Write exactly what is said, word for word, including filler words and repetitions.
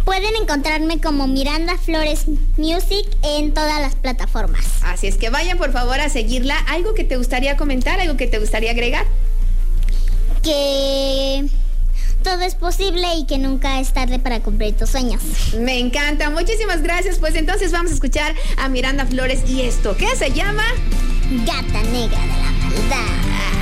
Pueden encontrarme como Miranda Flores Music en todas las plataformas. Así es que vayan por favor a seguirla. ¿Algo que te gustaría comentar? ¿Algo que te gustaría agregar? Que todo es posible y que nunca es tarde para cumplir tus sueños. Me encanta, muchísimas gracias. Pues entonces vamos a escuchar a Miranda Flores y esto, ¿qué se llama? Gata Negra de la Maldad.